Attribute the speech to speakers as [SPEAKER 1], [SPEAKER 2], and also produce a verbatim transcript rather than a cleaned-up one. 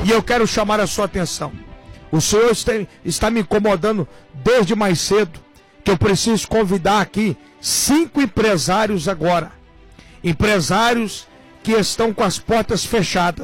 [SPEAKER 1] E eu quero chamar a sua atenção. O Senhor está, está me incomodando desde mais cedo, que eu preciso convidar aqui cinco empresários agora. Empresários que estão com as portas fechadas.